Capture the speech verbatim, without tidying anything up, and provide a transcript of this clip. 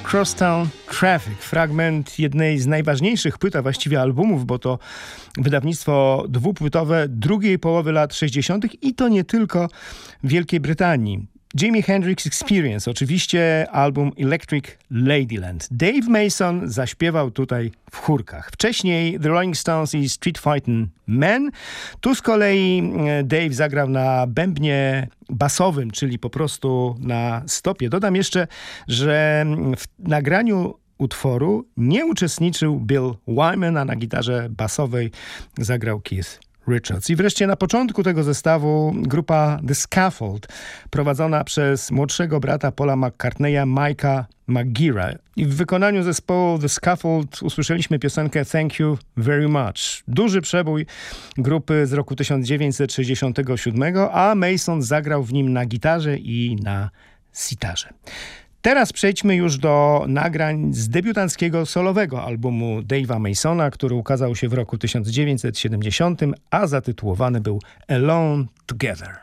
Crosstown Traffic, fragment jednej z najważniejszych płyt, a właściwie albumów, bo to wydawnictwo dwupłytowe drugiej połowy lat sześćdziesiątych i to nie tylko w Wielkiej Brytanii. Jimi Hendrix Experience, oczywiście album Electric Ladyland. Dave Mason zaśpiewał tutaj w chórkach. Wcześniej The Rolling Stones i Street Fighting Men. Tu z kolei Dave zagrał na bębnie basowym, czyli po prostu na stopie. Dodam jeszcze, że w nagraniu utworu nie uczestniczył Bill Wyman, a na gitarze basowej zagrał Keith Richards. I wreszcie na początku tego zestawu grupa The Scaffold, prowadzona przez młodszego brata Paula McCartneya, Mike'a McGeara. I w wykonaniu zespołu The Scaffold usłyszeliśmy piosenkę Thank You Very Much. Duży przebój grupy z roku tysiąc dziewięćset sześćdziesiątego siódmego, a Mason zagrał w nim na gitarze i na sitarze. Teraz przejdźmy już do nagrań z debiutanckiego solowego albumu Dave'a Masona, który ukazał się w roku tysiąc dziewięćset siedemdziesiątym, a zatytułowany był Alone Together.